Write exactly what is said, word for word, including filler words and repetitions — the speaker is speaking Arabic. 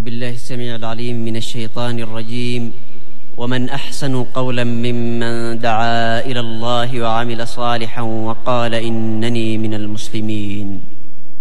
بالله السميع العليم من الشيطان الرجيم. ومن أحسن قولا ممن دعا إلى الله وعمل صالحا وقال إنني من المسلمين.